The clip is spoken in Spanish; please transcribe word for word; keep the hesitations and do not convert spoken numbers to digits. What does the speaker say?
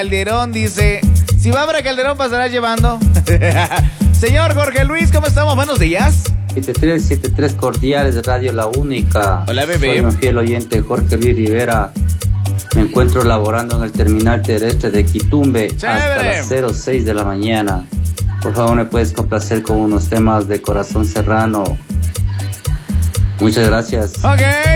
Calderón dice, si va para Calderón pasará llevando. Señor Jorge Luis, ¿cómo estamos? Buenos días. siete tres siete tres cordiales de Radio La Única. Hola, bebé. Soy un fiel oyente, Jorge Luis Rivera. Me encuentro laborando en el terminal terrestre de Quitumbe. Chévere. Hasta las cero seis de la mañana. Por favor, me puedes complacer con unos temas de Corazón Serrano. Muchas gracias. Ok.